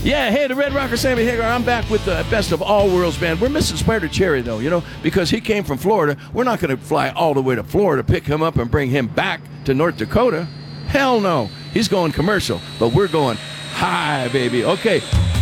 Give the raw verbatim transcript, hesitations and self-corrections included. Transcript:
Yeah, hey, the Red Rocker, Sammy Hagar. I'm back with the Best of All Worlds band. We're missing Spider Cherry, though, you know, because he came from Florida. We're not going to fly all the way to Florida, pick him up, and bring him back to North Dakota. Hell no. He's going commercial, but we're going high, baby. Okay.